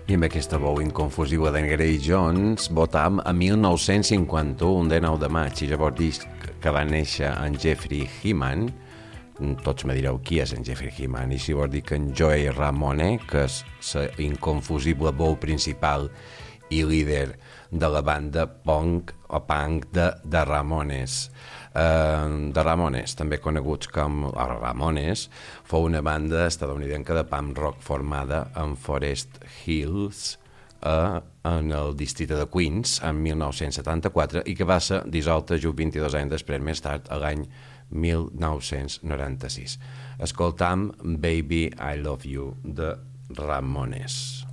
I amb aquesta veu inconfusible d'en Gray Jones votam a 1951, un 19 de maig, i llavors dic que va néixer en Jeffrey Heeman. Tots me direu qui és en Jeffrey Heeman, i si vols dir que en Joey Ramone, que és la inconfusible veu principal i líder de la banda punk o punk de Ramones. De Ramones, també coneguts com Ramones, fou una banda estadounidenca de punk rock formada en Forest Hills, en el districte de Queens, en 1974, i que va ser dissolta just 22 anys després, més tard, a l'any 1996. Escoltam Baby I Love You de Ramones.